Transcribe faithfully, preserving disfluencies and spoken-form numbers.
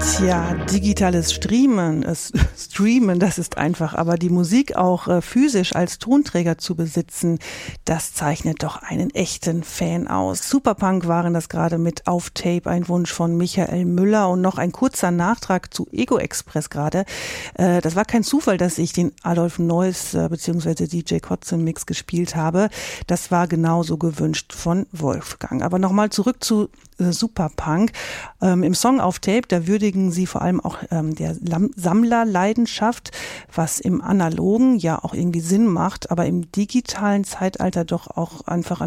Tja, digitales Streamen, äh, Streamen, das ist einfach, aber die Musik auch äh, physisch als Tonträger zu besitzen, das zeichnet doch einen echten Fan aus. Superpunk waren das gerade mit Auf Tape, ein Wunsch von Michael Müller, und noch ein kurzer Nachtrag zu Ego Express gerade. Äh, das war kein Zufall, dass ich den Adolf Neuss äh, bzw. D J Kotzen Mix gespielt habe. Das war genauso gewünscht von Wolfgang. Aber nochmal zurück zu äh, Superpunk. Ähm, Im Song Auf Tape, da würdigen sie vor allem auch ähm, der Lam- Sammlerleidenschaft, was im Analogen ja auch irgendwie Sinn macht, aber im digitalen Zeitalter doch auch einfach